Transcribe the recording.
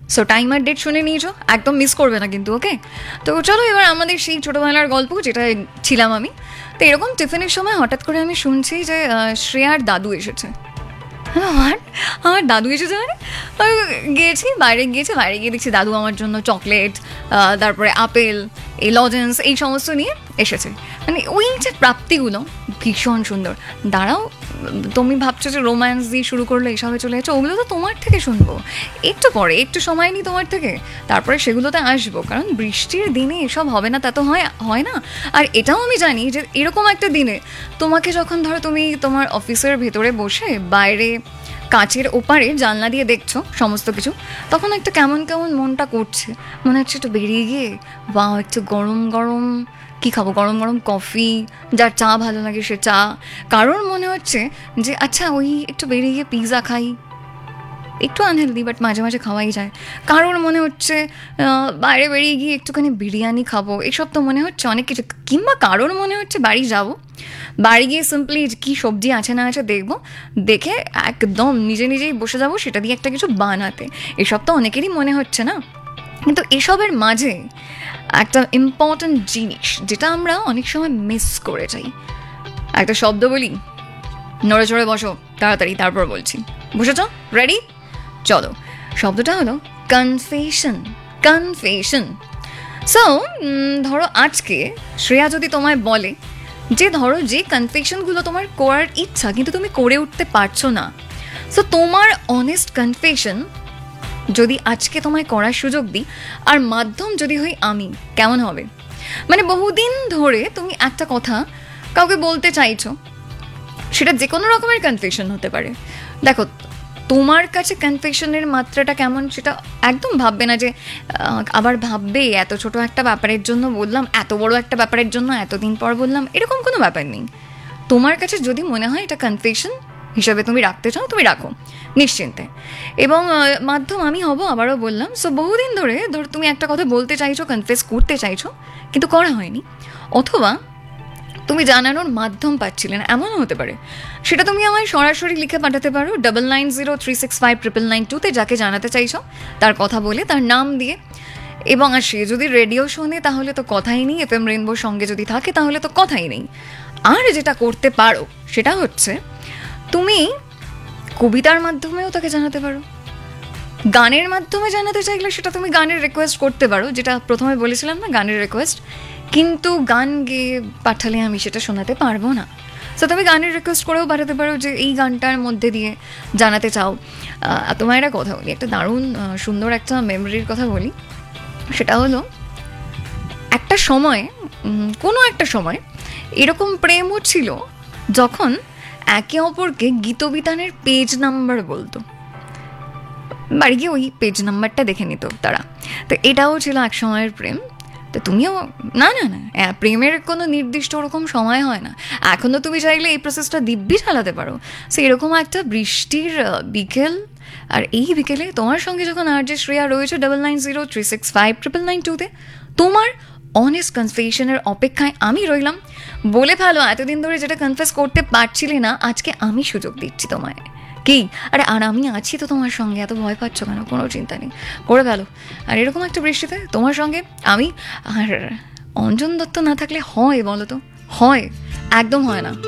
So time আর date শুনে নিয়েছো, একদম মিস করবে না কিন্তু, ওকে? তো চলো এবার আমাদের সেই ছোটোবেলার গল্প যেটা ছিলাম আমি। তো এরকম টিফিনের সময় হঠাৎ করে আমি শুনছি যে শ্রেয়ার দাদু এসেছে। আমার দাদু এসেছে মানে গিয়েছি বাইরে গিয়ে দেখছি দাদু আমার জন্য চকলেট, তারপরে আপেল, এই লজেন্স, এই সমস্ত নিয়ে এসেছে। মানে ওই যে প্রাপ্তিগুলো ভীষণ সুন্দর। দাঁড়াও, তুমি ভাবছো যে রোম্যান্স দিয়ে শুরু করলো, এসবে চলে যাচ্ছে, ওগুলো তো তোমার থেকে শুনবো একটু পরে, একটু সময় নিই তোমার থেকে, তারপরে সেগুলোতে আসবো। কারণ বৃষ্টির দিনে এসব হবে না তা তো হয় না। আর এটাও আমি জানি যে এরকম একটা দিনে তোমাকে যখন ধরো তুমি তোমার অফিসের ভেতরে বসে বাইরে কাঁচের ওপারে জানলা দিয়ে দেখছো সমস্ত কিছু, তখন একটা কেমন কেমন মনটা করছে, মনে হচ্ছে একটু বেরিয়ে গিয়ে বা একটু গরম গরম কী খাবো, গরম গরম কফি, যার চা ভালো লাগে সে চা, কারোর মনে হচ্ছে যে আচ্ছা ওই একটু বেরিয়ে গিয়ে পিৎজা খাই, একটু আনহেলদি বাট মাঝে মাঝে খাওয়াই যায়, কারোর মনে হচ্ছে বাইরে বেরিয়ে গিয়ে একটুখানি বিরিয়ানি খাবো, এসব তো মনে হচ্ছে অনেক কিছু, কিংবা কারোর মনে হচ্ছে বাড়ি যাবো, বাড়ি গিয়ে সিম্পলি কী সবজি আছে না আছে দেখবো, দেখে একদম নিজেই বসে যাবো সেটা দিয়ে একটা কিছু বানাতে। এসব তো অনেকেরই মনে হচ্ছে না? কিন্তু এসবের মাঝে একটা ইম্পর্ট্যান্ট জিনিস যেটা আমরা অনেক সময় মিস করে যাই, একটা শব্দ বলি, নড়ে চড়ে বসো তাড়াতাড়ি, তারপর বলছি, বসেছ? রেডি? চলো, শব্দটা হলো কনফেশন। সো ধরো আজকে শ্রেয়া যদি তোমায় বলে যে ধরো যে কনফেশনগুলো তোমার করার ইচ্ছা কিন্তু তুমি করে উঠতে পারছো না, সো তোমার অনেস্ট কনফেশন যদি আজকে তোমায় করার সুযোগ দিই আর মাধ্যম যদি হই আমি, কেমন হবে? মানে বহুদিন ধরে তুমি একটা কথা কাউকে বলতে চাইছো, সেটা যে কোনো রকমের কনফেশন হতে পারে। দেখো তোমার কাছে কনফেশনের মাত্রাটা কেমন সেটা একদম ভাববে না যে আবার ভাববে এত ছোট একটা ব্যাপারের জন্য বললাম, এত বড় একটা ব্যাপারের জন্য এতদিন পর বললাম, এরকম কোনো ব্যাপার নেই। তোমার কাছে যদি মনে হয় এটা কনফেশন হিসাবে তুমি রাখতে চাও, তুমি রাখো নিশ্চিন্তে। এবং মাধ্যম আমি হব, আবারও বললাম। সো বহুদিন ধরে তুমি একটা কথা বলতে চাইছো, কনফেস করতে চাইছো, কিন্তু করা হয়নি, অথবা তুমি জানানোর মাধ্যম পাচ্ছিলে না, এমনও হতে পারে। সেটা তুমি আমায় সরাসরি লিখে পাঠাতে পারো 9903659992-তে, যাকে জানাতে চাইছো তার কথা বলে, তার নাম দিয়ে। এবং আর সে যদি রেডিও শোনে তাহলে তো কথাই নেই, FM রেইনবোর সঙ্গে যদি থাকে তাহলে তো কথাই নেই। আর যেটা করতে পারো সেটা হচ্ছে তুমি কবিতার মাধ্যমেও তাকে জানাতে পারো, গানের মাধ্যমে জানাতে চাইলে সেটা তুমি গানের রিকোয়েস্ট করতে পারো, যেটা প্রথমে বলেছিলাম না, গানের রিকোয়েস্ট। কিন্তু গান গেয়ে পাঠালে আমি সেটা শোনাতে পারবো না। সো তুমি গানের রিকোয়েস্ট করেও পাঠাতে পারো যে এই গানটার মধ্যে দিয়ে জানাতে চাও। তোমার একটা কথা বলি, একটা দারুণ সুন্দর একটা মেমোরির কথা বলি। সেটা হলো একটা সময়, কোনো একটা সময় এরকম প্রেমও ছিল যখন একে অপরকে গীতবিতানের পেজ নাম্বার বলতো, বাড়ি গিয়ে ওই পেজ নাম্বারটা দেখে নিত তারা। তো এটাও ছিল এক সময়ের প্রেম। তো তুমিও না, প্রেমের কোনো নির্দিষ্ট ওরকম সময় হয় না। এখনও তুমি চাইলে এই প্রসেসটা দিব্যি চালাতে পারো। সো এরকম একটা বৃষ্টির বিকেল, আর এই বিকেলে তোমার সঙ্গে যখন RJ শ্রেয়া রয়েছে 9903659992-তে, তোমার অনেস্ট কনফেশনের অপেক্ষায় আমি রইলাম। বলে ফেলো এতদিন ধরে যেটা কনফেস করতে পারছিলে না, আজকে আমি সুযোগ দিচ্ছি তোমায়। কি? আর আমি আছি তো তোমার সঙ্গে, এত ভয় পাচ্ছ কেন? কোনো চিন্তা নেই, করে ফেলো। আর এরকম একটা বৃষ্টিতে তোমার সঙ্গে আমি, আর অঞ্জন দত্ত না থাকলে হয় বলো তো? হয়? একদম হয় না।